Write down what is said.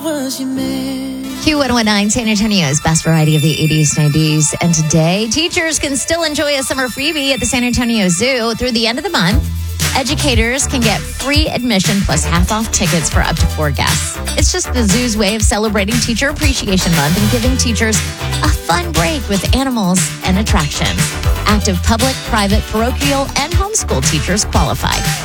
Q119, San Antonio's best variety of the 80s, 90s, and today. Teachers can still enjoy a summer freebie at the San Antonio Zoo through the end of the month. Educators can get free admission plus half-off tickets for up to 4 guests. It's just the zoo's way of celebrating Teacher Appreciation Month and giving teachers a fun break with animals and attractions. Active public, private, parochial, and homeschool teachers qualify.